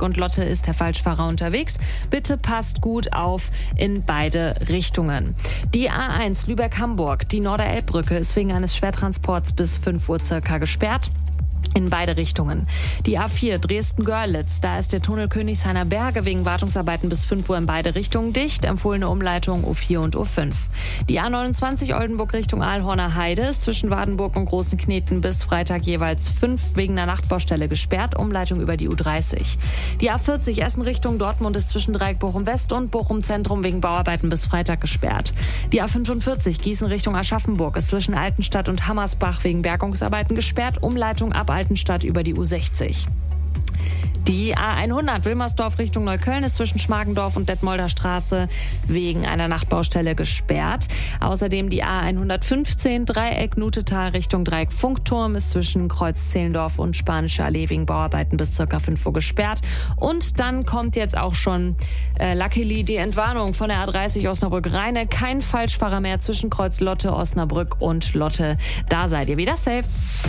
Osnabrück und Lotte ist der Falschfahrer unterwegs. Bitte passt gut auf in beide Richtungen. Die A1 Lübeck-Hamburg, die Norderelbbrücke ist wegen eines Schwertransports bis 5 Uhr circa gesperrt. In beide Richtungen. Die A4 Dresden-Görlitz, da ist der Tunnel Königshainer Berge wegen Wartungsarbeiten bis 5 Uhr in beide Richtungen dicht. Empfohlene Umleitung U4 und U5. Die A29 Oldenburg Richtung Aalhorner Heide ist zwischen Wardenburg und Großen Kneten bis Freitag jeweils 5 wegen einer Nachtbaustelle gesperrt. Umleitung über die U30. Die A40 Essen Richtung Dortmund ist zwischen Dreieck Bochum West und Bochum Zentrum wegen Bauarbeiten bis Freitag gesperrt. Die A45 Gießen Richtung Aschaffenburg ist zwischen Altenstadt und Hammersbach wegen Bergungsarbeiten gesperrt. Umleitung ab Altenstadt über die U60. Die A100 Wilmersdorf Richtung Neukölln ist zwischen Schmargendorf und Detmolder Straße wegen einer Nachtbaustelle gesperrt. Außerdem die A115 Dreieck Nutetal Richtung Dreieck Funkturm ist zwischen Kreuz Zehlendorf und Spanische Allee wegen Bauarbeiten bis ca. 5 Uhr gesperrt. Und dann kommt jetzt auch schon luckily die Entwarnung von der A30 Osnabrück-Rheine. Kein Falschfahrer mehr zwischen Kreuz Lotte, Osnabrück und Lotte. Da seid ihr wieder safe.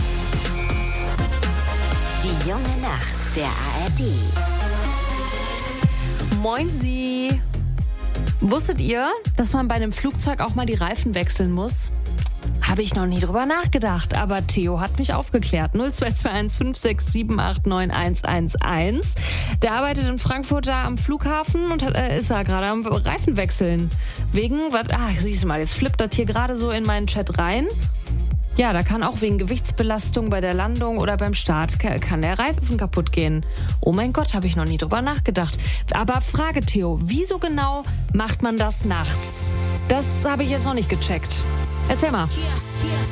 Die junge Nacht der ARD. Moin Sie. Wusstet ihr, dass man bei einem Flugzeug auch mal die Reifen wechseln muss? Habe ich noch nie drüber nachgedacht, aber Theo hat mich aufgeklärt. 0221 567891111. Der arbeitet in Frankfurt da am Flughafen und ist da gerade am Reifen wechseln. Wegen, siehst du mal, jetzt flippt das hier gerade so in meinen Chat rein. Ja, da kann auch wegen Gewichtsbelastung bei der Landung oder beim Start kann der Reifen kaputt gehen. Oh mein Gott, habe ich noch nie drüber nachgedacht. Aber Frage, Theo, wieso genau macht man das nachts? Das habe ich jetzt noch nicht gecheckt. Erzähl mal.